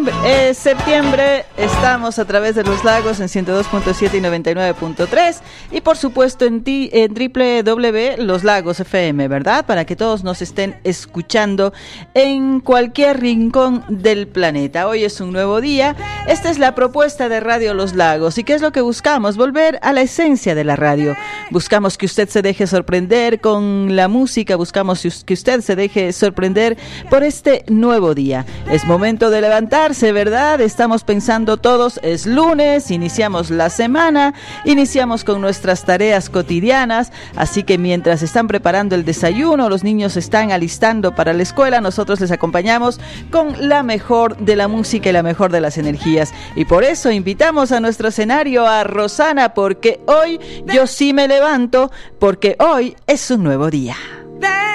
Septiembre, estamos a través de Los Lagos en 102.7 y 99.3 y por supuesto en www Los Lagos FM, ¿verdad? Para que todos nos estén escuchando en cualquier rincón del planeta. Hoy es un nuevo día, esta es la propuesta de Radio Los Lagos. ¿Y qué es lo que buscamos? Volver a la esencia de la radio. Buscamos que usted se deje sorprender con la música, buscamos que usted se deje sorprender por este nuevo día. Es momento de levantarse, ¿verdad? Estamos pensando todos, es lunes, iniciamos la semana, iniciamos con nuestras tareas cotidianas, así que mientras están preparando el desayuno, los niños se están alistando para la escuela, nosotros les acompañamos con la mejor de la música y la mejor de las energías. Y por eso invitamos a nuestro escenario a Rosana, porque hoy yo sí me levanto, porque hoy es un nuevo día.